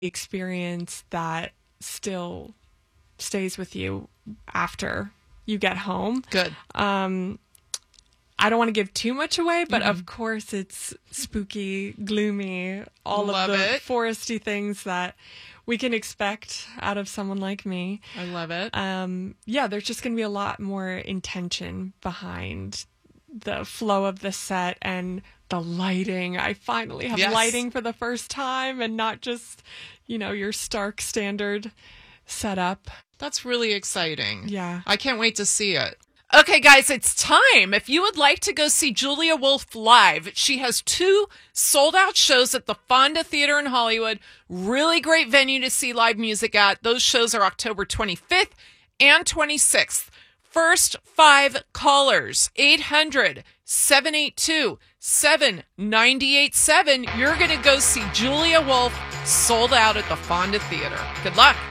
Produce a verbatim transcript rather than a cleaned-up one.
experience that still stays with you after you get home. Good. Um, I don't want to give too much away, but mm-hmm. of course it's spooky, gloomy, all Love of the it. foresty things that we can expect out of someone like me. I love it. Um, yeah, there's just going to be a lot more intention behind the flow of the set and the lighting. I finally have yes. lighting for the first time and not just, you know, your stark standard setup. That's really exciting. Yeah. I can't wait to see it. Okay, guys, it's time. If you would like to go see Julia Wolf live, she has two sold-out shows at the Fonda Theater in Hollywood. Really great venue to see live music at. Those shows are October twenty-fifth and twenty-sixth. First five callers, eight hundred, seven eight two, seven nine eight seven. You're going to go see Julia Wolf sold out at the Fonda Theater. Good luck.